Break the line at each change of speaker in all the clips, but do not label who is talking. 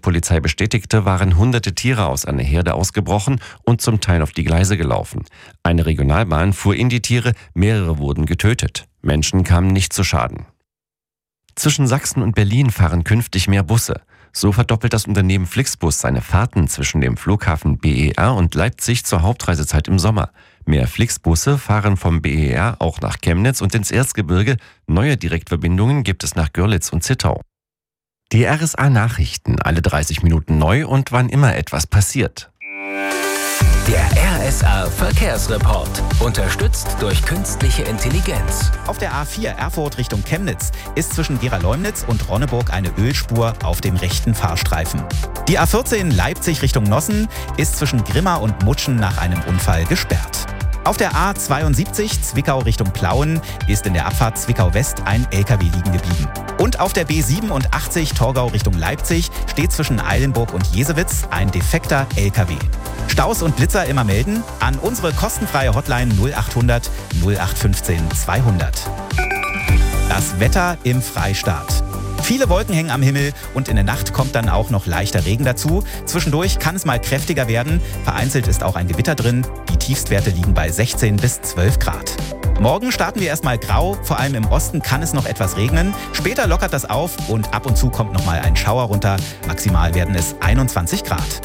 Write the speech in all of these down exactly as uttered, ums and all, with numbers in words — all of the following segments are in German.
Bundespolizei bestätigte, waren hunderte Tiere aus einer Herde ausgebrochen und zum Teil auf die Gleise gelaufen. Eine Regionalbahn fuhr in die Tiere, mehrere wurden getötet. Menschen kamen nicht zu Schaden. Zwischen Sachsen und Berlin fahren künftig mehr Busse. So verdoppelt das Unternehmen Flixbus seine Fahrten zwischen dem Flughafen B E R und Leipzig zur Hauptreisezeit im Sommer. Mehr Flixbusse fahren vom B E R auch nach Chemnitz und ins Erzgebirge. Neue Direktverbindungen gibt es nach Görlitz und Zittau. Die R S A-Nachrichten, alle dreißig Minuten neu und wann immer etwas passiert.
Der R S A-Verkehrsreport, unterstützt durch künstliche Intelligenz.
Auf der A vier Erfurt Richtung Chemnitz ist zwischen Gera-Leumnitz und Ronneburg eine Ölspur auf dem rechten Fahrstreifen. Die A vierzehn Leipzig Richtung Nossen ist zwischen Grimma und Mutschen nach einem Unfall gesperrt. Auf der A zweiundsiebzig Zwickau Richtung Plauen ist in der Abfahrt Zwickau West ein L K W liegen geblieben. Und auf der B siebenundachtzig Torgau Richtung Leipzig steht zwischen Eilenburg und Jesewitz ein defekter L K W. Staus und Blitzer immer melden an unsere kostenfreie Hotline null achthundert null acht fünfzehn zweihundert. Das Wetter im Freistaat. Viele Wolken hängen am Himmel und in der Nacht kommt dann auch noch leichter Regen dazu. Zwischendurch kann es mal kräftiger werden. Vereinzelt ist auch ein Gewitter drin. Die Tiefstwerte liegen bei sechzehn bis zwölf Grad. Morgen starten wir erstmal grau. Vor allem im Osten kann es noch etwas regnen. Später lockert das auf und ab und zu kommt noch mal ein Schauer runter. Maximal werden es einundzwanzig Grad.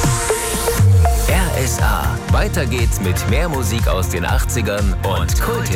R S A. Weiter geht's mit mehr Musik aus den achtzigern und Kulthits.